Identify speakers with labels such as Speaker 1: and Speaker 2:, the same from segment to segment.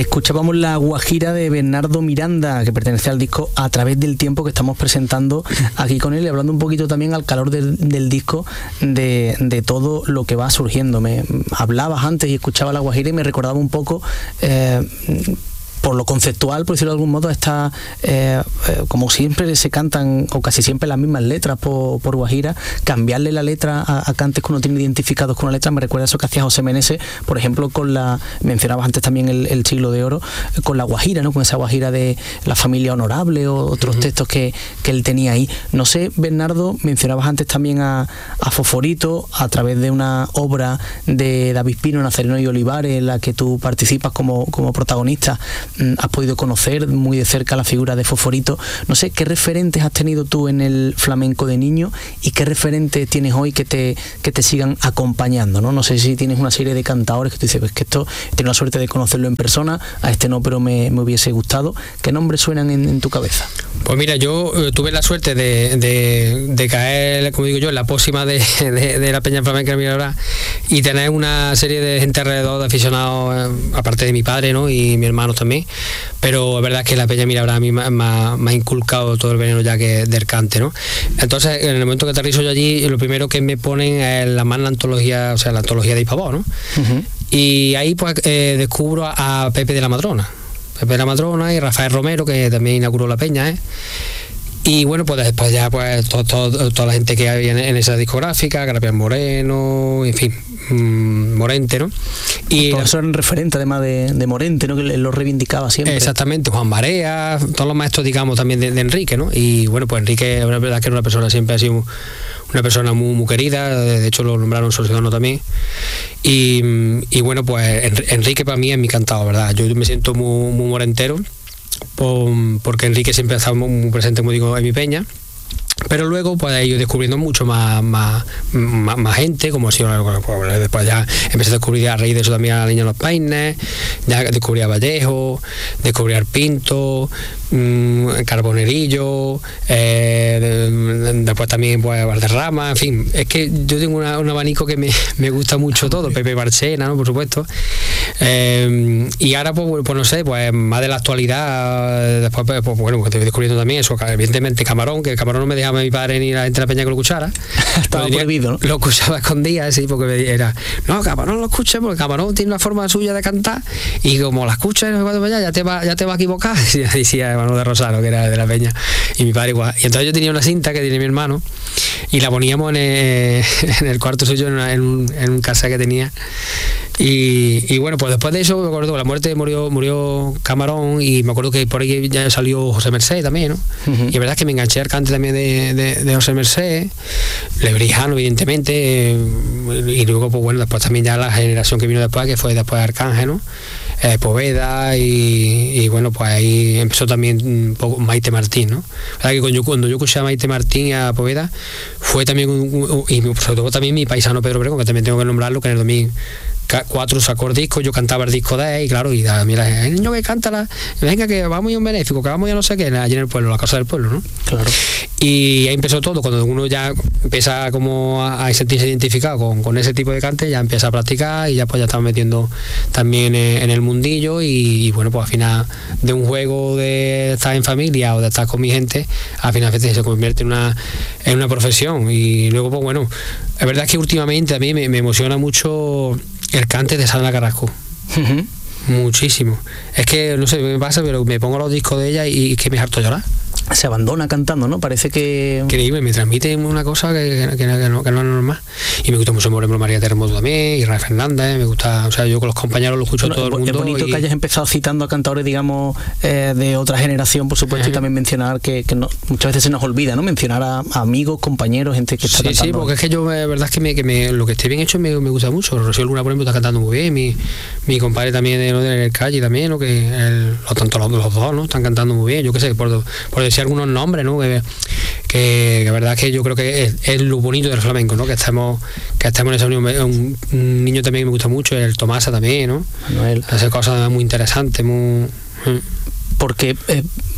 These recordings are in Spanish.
Speaker 1: Escuchábamos La Guajira de Bernardo Miranda, que pertenece al disco A Través del Tiempo, que estamos presentando aquí con él, y hablando un poquito también al calor del disco, de todo lo que va surgiendo. Me hablabas antes y escuchaba La Guajira y me recordaba un poco... por lo conceptual, por decirlo de algún modo, está como siempre se cantan, o casi siempre las mismas letras por Guajira, cambiarle la letra a cantes que uno tiene identificados con una letra, me recuerda eso que hacía José Meneses, por ejemplo, mencionabas antes también el Siglo de Oro, con La Guajira, ¿no? Con esa Guajira de La Familia Honorable o otros textos que él tenía ahí. No sé, Bernardo, mencionabas antes también a Foforito, a través de una obra de David Pino, Nazareno y Olivares, en la que tú participas como protagonista. Has podido conocer muy de cerca la figura de Foforito. No sé, ¿qué referentes has tenido tú en el flamenco de niño y qué referentes tienes hoy que te sigan acompañando, ¿no? No sé si tienes una serie de cantadores que tú dices, pues que esto, tengo la suerte de conocerlo en persona, a este no, pero me hubiese gustado. ¿Qué nombres suenan en tu cabeza?
Speaker 2: Pues mira, yo tuve la suerte de caer, como digo yo, en la pócima de la Peña Flamenca de Mirabra y tener una serie de gente alrededor, de aficionados, aparte de mi padre, ¿no? Y mi hermano también. Pero es verdad que la Peña Mirabra a mí me ha inculcado todo el veneno ya que del cante, ¿no? Entonces, en el momento que aterrizo yo allí, lo primero que me ponen es la antología, o sea, la antología de Hispavó, ¿no? Uh-huh. Y ahí pues descubro a Pepe de la Madrona. Pepe de la Madrona y Rafael Romero, que también inauguró la Peña, ¿eh? Y bueno, pues después ya pues toda la gente que había en esa discográfica, Grapián Moreno, en fin, Morente, ¿no?
Speaker 1: Y todos eran referentes además de Morente, ¿no? Que lo reivindicaba siempre.
Speaker 2: Exactamente, Juan Barea, todos los maestros, digamos, también de Enrique, ¿no? Y bueno, pues Enrique, la verdad que era una persona, siempre ha sido una persona muy querida, de hecho lo nombraron solucionando también. Y bueno, pues Enrique para mí es mi cantado, ¿verdad? Yo me siento muy morentero, porque Enrique siempre ha estado muy presente, como digo, en mi peña. Pero luego pues he ido descubriendo mucho más gente, como ha sido, pues, después ya empecé a descubrir a raíz de eso también a la Niña de los Paines, ya descubrí a Vallejo, descubrí al Pinto, Carbonerillo, después también pues Valderrama, en fin, es que yo tengo un abanico que me gusta mucho todo, Pepe Barcena, ¿no? Por supuesto. Y ahora pues no sé, pues más de la actualidad, después pues bueno, porque estoy descubriendo también eso, evidentemente Camarón, que el Camarón no me dejaba mi padre ni la gente de la peña que lo escuchara.
Speaker 1: Estaba prohibido, ¿no?
Speaker 2: Lo escuchaba escondidas, sí, porque era, no, Camarón lo escucha, porque Camarón tiene una forma suya de cantar y como la escuchas ya te va a equivocar, decía hermano de Rosado, que era de la peña, y mi padre igual. Y entonces yo tenía una cinta que tiene mi hermano y la poníamos en el cuarto suyo, en un casa que tenía. Y bueno, pues después de eso me acuerdo que la muerte murió Camarón, y me acuerdo que por ahí ya salió José Merced también, ¿no? Uh-huh. Y la verdad es que me enganché al cante también de José Merced, Lebrijano evidentemente, y luego pues bueno, después también ya la generación que vino después, que fue después Arcángel, ¿no? Poveda y bueno, pues ahí empezó también un poco Maite Martín, ¿no? La verdad que cuando yo escuché a Maite Martín y a Poveda fue también y sobre todo también mi paisano Pedro Bregón, que también tengo que nombrarlo, que en el 2004 sacó el disco, yo cantaba el disco de él, y claro, y a mí el niño que canta venga que vamos a un benéfico, que vamos a no sé qué, allí en el pueblo, la casa del pueblo, ¿no?
Speaker 1: Claro.
Speaker 2: Y ahí empezó todo, cuando uno ya empieza como a sentirse identificado con ese tipo de cante, ya empieza a practicar y ya pues ya estamos metiendo también en el mundillo y bueno, pues al final de un juego de estar en familia o de estar con mi gente, al final se convierte en una profesión. Y luego pues bueno, la verdad es que últimamente a mí me emociona mucho el cante de Sandra Carrasco. Uh-huh. Muchísimo. Es que no sé qué me pasa, pero me pongo los discos de ella y que me harto llorar.
Speaker 1: Se abandona cantando, ¿no? Parece que...
Speaker 2: Increíble, me transmite una cosa que no es normal. Y me gusta mucho, por ejemplo, María Terremoto también, y Rafael Fernández, me gusta, o sea, yo con los compañeros lo escucho todo el mundo.
Speaker 1: Es bonito que hayas empezado citando a cantadores, digamos, de otra generación, por supuesto, y también mencionar que no, muchas veces se nos olvida, ¿no? Mencionar a amigos, compañeros, gente que está cantando.
Speaker 2: Sí, porque es que yo, la verdad es que lo que esté bien hecho me gusta mucho. Rocío Luna, por ejemplo, está cantando muy bien, mi compadre también de Calle también, ¿no? Tanto los dos, ¿no? Están cantando muy bien, yo qué sé, por decir algunos nombres, ¿no? Que la verdad es que yo creo que es lo bonito del flamenco, ¿no? Que estemos en esa unión. Un niño también que me gusta mucho, el Tomasa también, ¿no?
Speaker 1: Manuel.
Speaker 2: Hace cosas muy interesantes, muy...
Speaker 1: Porque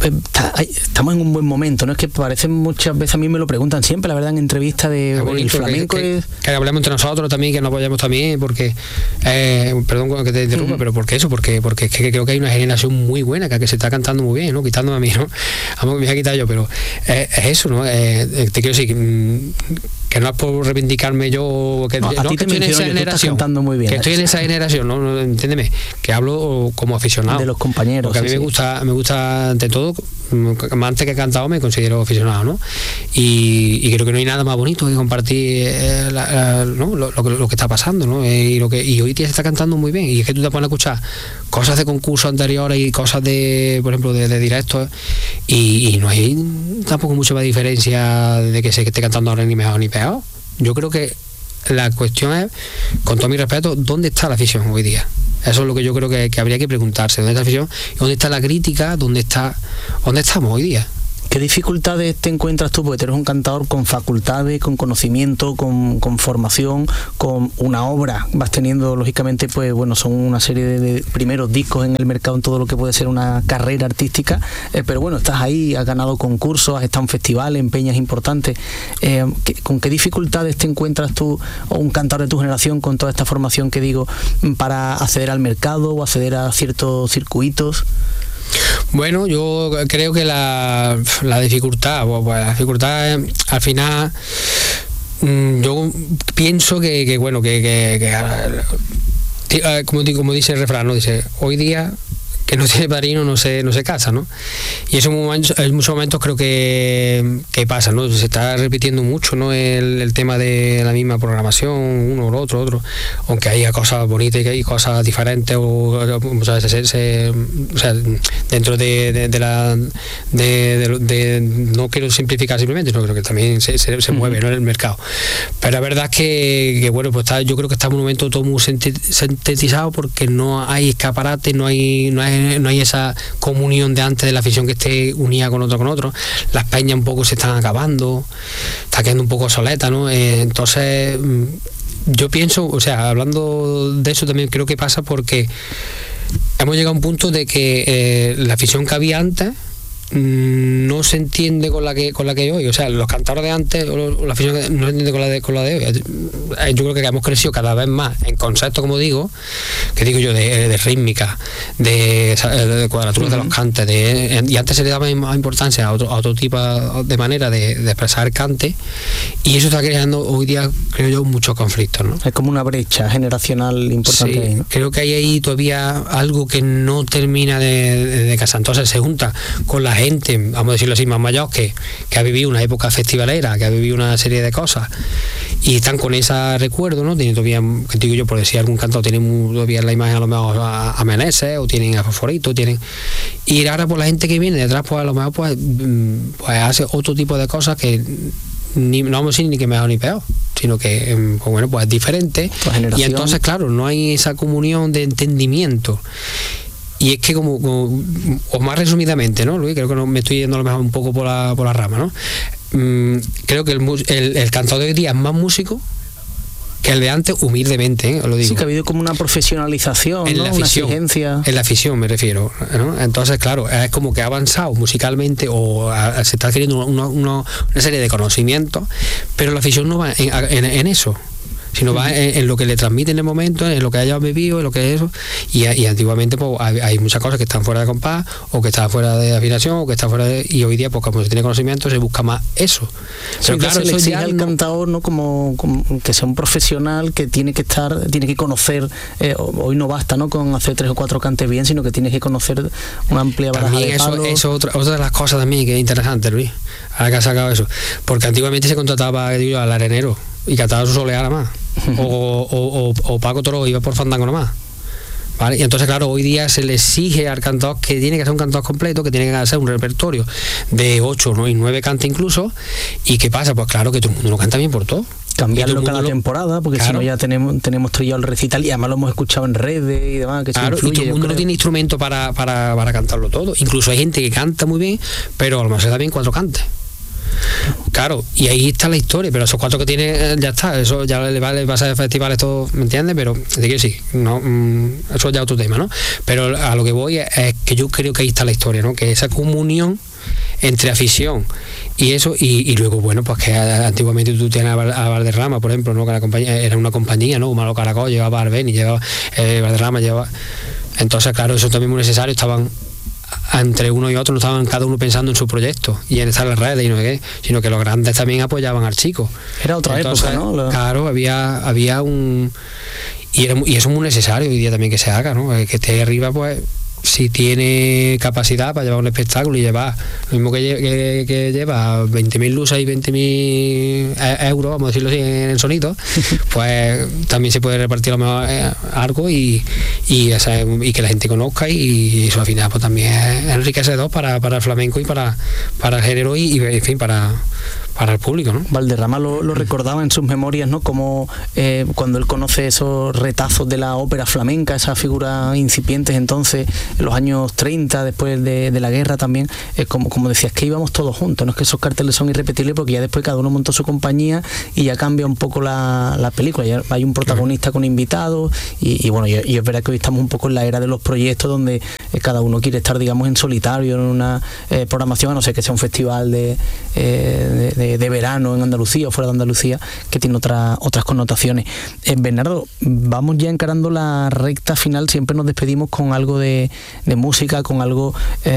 Speaker 1: estamos en un buen momento, ¿no? Es que parece muchas veces, a mí me lo preguntan siempre, la verdad, en entrevistas de el flamenco
Speaker 2: que hablemos entre nosotros también, que nos apoyemos también, porque perdón que te interrumpa, pero porque es que creo que hay una generación muy buena que se está cantando muy bien, ¿no? Quitándome a mí, ¿no? Vamos, me voy a quitar yo, pero es eso, ¿no? Te quiero decir que no es por reivindicarme yo, que estoy en esa generación,
Speaker 1: muy bien,
Speaker 2: que estoy en esa generación, no, entiéndeme, que hablo como aficionado
Speaker 1: de los compañeros,
Speaker 2: porque a mí me gusta ante todo, antes que cantado me considero aficionado, ¿no? Y creo que no hay nada más bonito que compartir ¿no? lo que está pasando, ¿no? Y hoy día se está cantando muy bien, y es que tú te pones a escuchar cosas de concursos anteriores y cosas de, por ejemplo, de directos, y no hay tampoco mucha más diferencia de que se esté cantando ahora ni mejor ni peor. Yo creo que la cuestión es, con todo mi respeto, ¿dónde está la afición hoy día? Eso es lo que yo creo que habría que preguntarse. ¿Dónde está la afición? ¿Dónde está la crítica? ¿Dónde estamos hoy día?
Speaker 1: ¿Qué dificultades te encuentras tú? Porque tú eres un cantador con facultades, con conocimiento, con formación, con una obra. Vas teniendo, lógicamente, pues bueno, son una serie de primeros discos en el mercado, en todo lo que puede ser una carrera artística. Pero bueno, estás ahí, has ganado concursos, has estado en festivales, en peñas importantes. ¿Con qué dificultades te encuentras tú, o un cantador de tu generación, con toda esta formación que digo, para acceder al mercado o acceder a ciertos circuitos?
Speaker 2: Bueno, yo creo que la dificultad, al final, yo pienso que como dice el refrán, ¿no? Dice, hoy día que no tiene padrino no se casa, ¿no? Y eso en muchos momentos creo que pasa, ¿no? Se está repitiendo mucho, ¿no? El tema de la misma programación, uno o otro, aunque haya cosas bonitas y cosas diferentes, dentro de no quiero simplificar simplemente, no, creo que también se mueve, ¿no? En el mercado. Pero la verdad es que bueno, pues yo creo que está en un momento todo muy sintetizado, porque no hay escaparate, no hay esa comunión de antes de la afición que esté unida con otro. Las peñas un poco se están acabando, está quedando un poco soleta, ¿no? Entonces yo pienso, o sea, hablando de eso también creo que pasa porque hemos llegado a un punto de que la afición que había antes no se entiende con la que hoy, o sea, los cantadores de antes o la afición no se entiende con la de hoy. Yo creo que hemos crecido cada vez más en conceptos, como digo, de rítmica, de cuadraturas de los cantes, y antes se le daba más importancia a otro tipo de manera de expresar el cante, y eso está creando hoy día, creo yo, muchos conflictos, ¿no?
Speaker 1: Es como una brecha generacional importante.
Speaker 2: Sí,
Speaker 1: ahí, ¿no?
Speaker 2: Creo que hay ahí todavía algo que no termina de casar. Entonces se junta con la gente, vamos a decirlo así, más mayor, que ha vivido una época festivalera, que ha vivido una serie de cosas, y están con ese recuerdo, ¿no? Tienen todavía, que digo yo, por decir algún cantador, tienen todavía la imagen a lo mejor a Meneses, o tienen a Fosforito, y ahora por la gente que viene detrás, pues a lo mejor pues hace otro tipo de cosas que no vamos a decir ni que mejor ni peor, sino que pues bueno, pues es diferente, y entonces claro, no hay esa comunión de entendimiento. Y es que o más resumidamente, ¿no, Luis? Creo que me estoy yendo a lo mejor un poco por la rama, ¿no? Creo que el cantador de hoy día es más músico que el de antes, humildemente, os lo digo.
Speaker 1: Sí, que ha habido como una profesionalización,
Speaker 2: en,
Speaker 1: ¿no?
Speaker 2: la afición,
Speaker 1: una exigencia.
Speaker 2: En la afición me refiero, ¿no? Entonces, claro, es como que ha avanzado musicalmente, o se está adquiriendo una serie de conocimientos, pero la afición no va en eso, sino va en lo que le transmite en el momento, en lo que haya vivido, en lo que es eso. Y antiguamente pues hay muchas cosas que están fuera de compás, o que están fuera de afinación, o que están fuera de... Y hoy día, pues como se tiene conocimiento, se busca más eso.
Speaker 1: Pero claro, se le exige al cantador, ¿no? Como que sea un profesional, que tiene que conocer, hoy no basta, ¿no?, con hacer 3 o 4 cantes bien, sino que tienes que conocer una amplia baraja de palos.
Speaker 2: Eso otra de las cosas también que es interesante, Luis, ahora que ha sacado eso, porque antiguamente se contrataba al arenero y cantaba su soleá nada más, o Paco Toro iba por fandango nada más, ¿vale? Y entonces claro, hoy día se le exige al cantador que tiene que ser un cantador completo, que tiene que hacer un repertorio de 8 y 9 cantes incluso. ¿Y qué pasa? Pues claro, que todo el mundo no canta bien por todo.
Speaker 1: Cambiarlo cada temporada, porque claro, si no ya tenemos trillado el recital, y además lo hemos escuchado en redes y demás, que
Speaker 2: claro, influye, y todo el mundo no tiene instrumento para cantarlo todo. Incluso hay gente que canta muy bien, pero a lo mejor se da bien 4 cantes. Claro, y ahí está la historia, pero esos 4 que tiene ya está, eso ya le vale pasar de festivales todo, ¿me entiendes? Pero de que sí, no, eso es ya otro tema, ¿no? Pero a lo que voy es que yo creo que ahí está la historia, ¿no? Que esa comunión entre afición y eso, y luego, bueno, pues que antiguamente tú tienes a Valderrama, por ejemplo, ¿no? Que la compañía era una compañía, ¿no? Malo Caracol llevaba Arbeni, llevaba Valderrama, llevaba. Entonces, claro, eso también es muy necesario. Estaban entre uno y otro, no estaban cada uno pensando en su proyecto y en estar en las redes y no sé qué, sino que los grandes también apoyaban al chico.
Speaker 1: Era otra época, ¿no?
Speaker 2: Claro, había un... Y eso es muy necesario hoy día también que se haga, ¿no? Que esté arriba, pues, si tiene capacidad para llevar un espectáculo y llevar lo mismo que lleva 20.000 luces y 20.000 euros, vamos a decirlo así, en el sonido, pues también se puede repartir a lo mejor algo y que la gente conozca, y eso al final pues también es enriquecedor para el flamenco y para el género y en fin, para el público, ¿no?
Speaker 1: Valderrama lo recordaba en sus memorias, ¿no? Como cuando él conoce esos retazos de la ópera flamenca, esas figuras incipientes entonces, en los años 30, después de la guerra también, como decías, que íbamos todos juntos, no es que esos carteles son irrepetibles porque ya después cada uno montó su compañía y ya cambia un poco la película, ya hay un protagonista con invitados y bueno, y es verdad que hoy estamos un poco en la era de los proyectos donde cada uno quiere estar, digamos, en solitario en una programación, a no ser que sea un festival de verano en Andalucía o fuera de Andalucía, que tiene otras connotaciones. Bernardo, vamos ya encarando la recta final, siempre nos despedimos con algo de música, con algo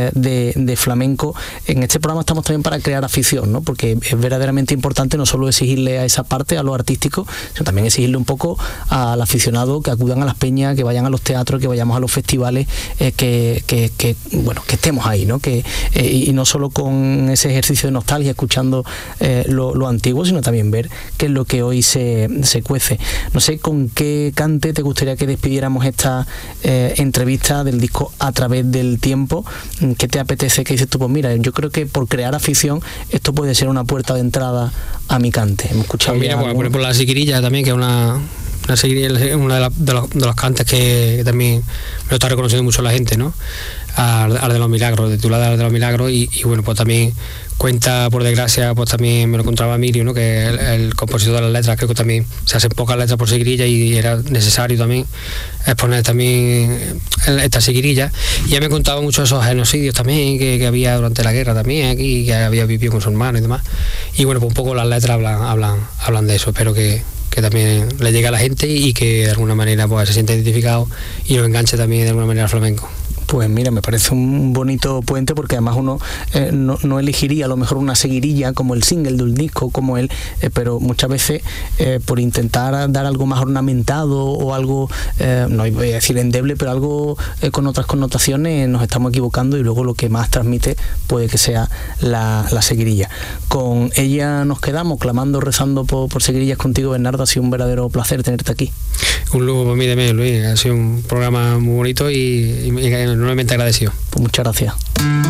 Speaker 1: de flamenco. En este programa estamos también para crear afición, ¿no? Porque es verdaderamente importante no solo exigirle a esa parte, a lo artístico, sino también exigirle un poco al aficionado que acudan a las peñas, que vayan a los teatros, que vayamos a los festivales, que estemos ahí, ¿no? Y no solo con ese ejercicio de nostalgia, escuchando lo antiguo, sino también ver qué es lo que hoy se cuece. No sé con qué cante te gustaría que despidiéramos esta entrevista del disco A Través del Tiempo. ¿Qué te apetece? ¿Qué dices tú? Pues mira, yo creo que por crear afición esto puede ser una puerta de entrada a mi cante. Hemos escuchado
Speaker 2: pues mira, por ejemplo, la Siquirilla también, que es una seguirilla, de los cantes que también me lo está reconociendo mucho la gente, ¿no? Al de los Milagros, titulada Al de los Milagros, y bueno, pues también cuenta, por desgracia, pues también me lo encontraba Mirio, ¿no? Que es el compositor de las letras. Creo que también se hacen pocas letras por seguirilla y era necesario también exponer también esta seguirilla. Y ya me contaba mucho de esos genocidios también que había durante la guerra también aquí, que había vivido con su hermano y demás. Y bueno, pues un poco las letras hablan de eso. Espero que también le llegue a la gente y que de alguna manera pues se sienta identificado y lo enganche también de alguna manera al flamenco.
Speaker 1: Pues mira, me parece un bonito puente, porque además uno no elegiría a lo mejor una seguirilla como el single de un disco, como él, pero muchas veces por intentar dar algo más ornamentado o algo, no voy a decir endeble, pero algo con otras connotaciones, nos estamos equivocando y luego lo que más transmite puede que sea la seguirilla. Con ella nos quedamos, clamando, rezando por seguirillas contigo, Bernardo. Ha sido un verdadero placer tenerte aquí.
Speaker 2: Un lujo para mí también, Luis. Ha sido un programa muy bonito y nuevamente agradecido.
Speaker 1: Pues muchas gracias.